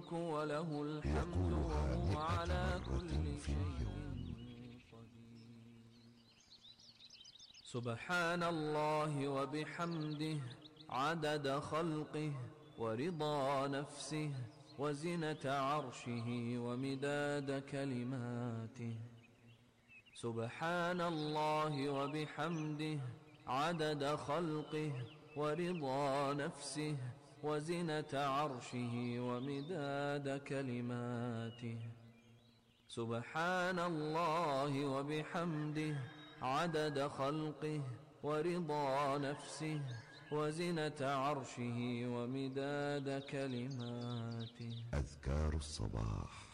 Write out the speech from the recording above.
الملك وله الحمد وهو على كل شيء قدير. سبحان الله وبحمده عدد خلقه ورضا نفسه وزنة عرشه ومداد كلماته. سبحان الله وبحمده عدد خلقه ورضا نفسه وزنة عرشه ومداد كلماته. سبحان الله وبحمده عدد خلقه ورضا نفسه وزنة عرشه ومداد كلماته. أذكار الصباح.